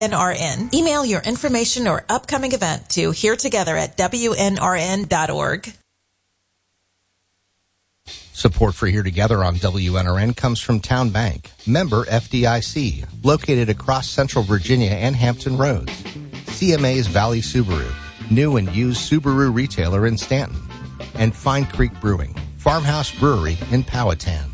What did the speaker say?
WNRN. Email your information or upcoming event to heretogether@WNRN.org. Support for Here Together on WNRN comes from Town Bank, member FDIC, located across Central Virginia and Hampton Roads. CMA's Valley Subaru, new and used Subaru retailer in Stanton. And Fine Creek Brewing, Farmhouse Brewery in Powhatan.